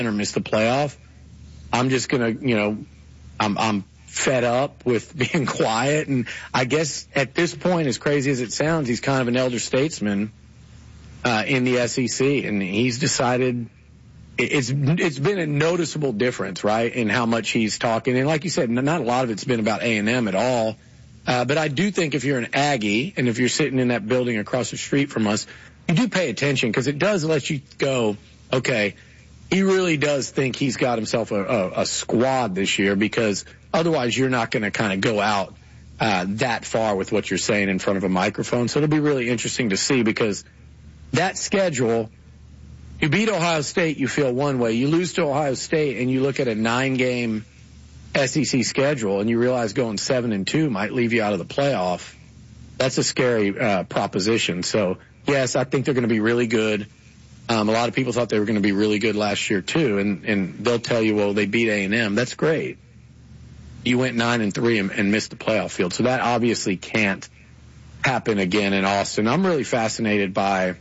or miss the playoff, I'm just going to, I'm fed up with being quiet. And I guess at this point, as crazy as it sounds, he's kind of an elder statesman in the SEC, and he's decided it's been a noticeable difference, right, in how much he's talking. And like you said, not a lot of it's been about A&M at all. But I do think if you're an Aggie and if you're sitting in that building across the street from us, you do pay attention, because it does let you go, okay, he really does think he's got himself a squad this year, because otherwise you're not going to kind of go out that far with what you're saying in front of a microphone. So it'll be really interesting to see, because that schedule, you beat Ohio State, you feel one way. You lose to Ohio State and you look at a 9-game SEC schedule and you realize going 7-2 might leave you out of the playoff. That's a scary proposition. So, yes, I think they're going to be really good. A lot of people thought they were going to be really good last year too, and they'll tell you, well, they beat A&M. That's great. You went 9-3 and missed the playoff field. So that obviously can't happen again in Austin. I'm really fascinated by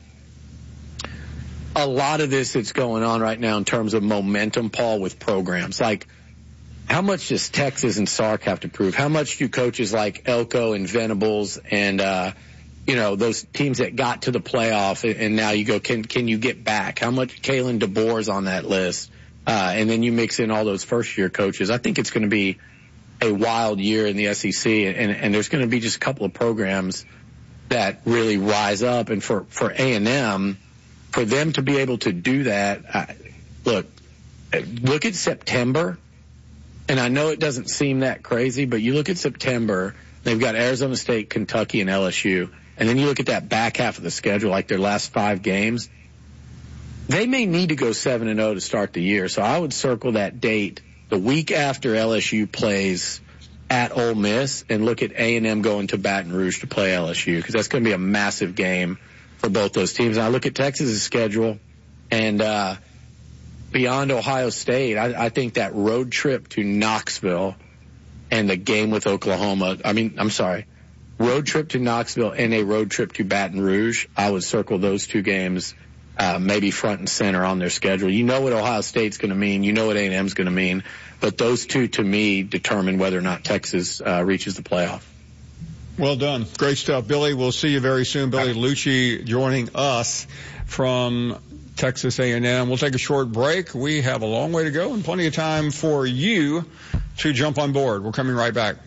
a lot of this that's going on right now in terms of momentum, Paul, with programs. Like, how much does Texas and Sark have to prove? How much do coaches like Elko and Venables and, those teams that got to the playoff and now you go, can you get back? How much Kalen DeBoer's on that list? And then you mix in all those first-year coaches. I think it's going to be a wild year in the SEC, and there's going to be just a couple of programs that really rise up. And for A&M, for them to be able to do that, look at September. And I know it doesn't seem that crazy, but you look at September, they've got Arizona State, Kentucky, and LSU. And then you look at that back half of the schedule, like their last 5 games. They may need to go 7-0 to start the year. So I would circle that date the week after LSU plays at Ole Miss, and look at A&M going to Baton Rouge to play LSU, because that's going to be a massive game for both those teams. And I look at Texas's schedule, and beyond Ohio State, I think that road trip to Knoxville and the game with Oklahoma, road trip to Knoxville and a road trip to Baton Rouge, I would circle those 2 games maybe front and center on their schedule. You know what Ohio State's going to mean. You know what A&M's going to mean. But those 2, to me, determine whether or not Texas reaches the playoff. Well done. Great stuff, Billy. We'll see you very soon. Billy Liucci joining us from Texas A&M. We'll take a short break. We have a long way to go and plenty of time for you to jump on board. We're coming right back.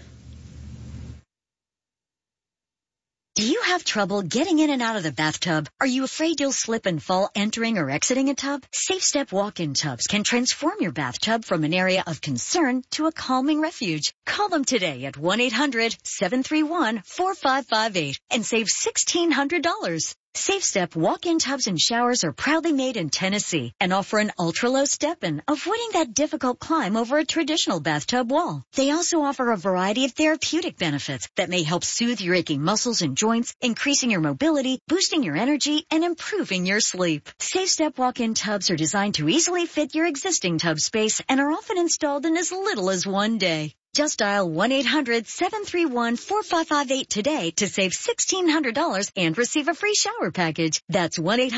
Do you have trouble getting in and out of the bathtub? Are you afraid you'll slip and fall entering or exiting a tub? SafeStep walk-in tubs can transform your bathtub from an area of concern to a calming refuge. Call them today at 1-800-731-4558 and save $1,600. SafeStep walk-in tubs and showers are proudly made in Tennessee and offer an ultra-low step-in, avoiding that difficult climb over a traditional bathtub wall. They also offer a variety of therapeutic benefits that may help soothe your aching muscles and joints, increasing your mobility, boosting your energy, and improving your sleep. SafeStep walk-in tubs are designed to easily fit your existing tub space and are often installed in as little as 1 day. Just dial 1-800-731-4558 today to save $1,600 and receive a free shower package. That's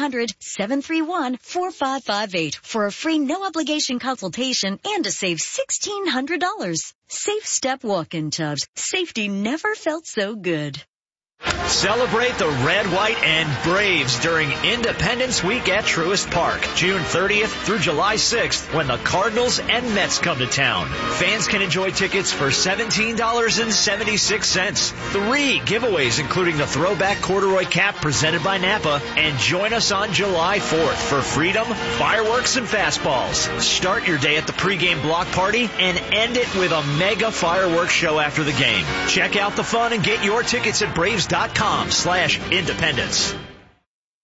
1-800-731-4558 for a free no-obligation consultation and to save $1,600. SafeStep walk-in tubs. Safety never felt so good. Celebrate the Red, White, and Braves during Independence Week at Truist Park, June 30th through July 6th, when the Cardinals and Mets come to town. Fans can enjoy tickets for $17.76. 3 giveaways, including the throwback corduroy cap presented by Napa. And join us on July 4th for freedom, fireworks, and fastballs. Start your day at the pregame block party and end it with a mega fireworks show after the game. Check out the fun and get your tickets at Braves.com/independence.